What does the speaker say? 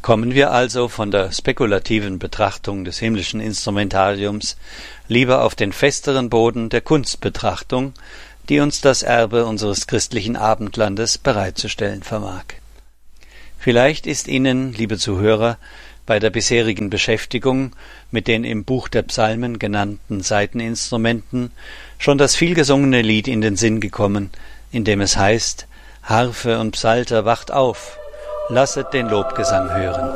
Kommen wir also von der spekulativen Betrachtung des himmlischen Instrumentariums lieber auf den festeren Boden der Kunstbetrachtung, die uns das Erbe unseres christlichen Abendlandes bereitzustellen vermag. Vielleicht ist Ihnen, liebe Zuhörer, bei der bisherigen Beschäftigung mit den im Buch der Psalmen genannten Saiteninstrumenten schon das vielgesungene Lied in den Sinn gekommen, in dem es heißt: Harfe und Psalter, wacht auf, lasset den Lobgesang hören.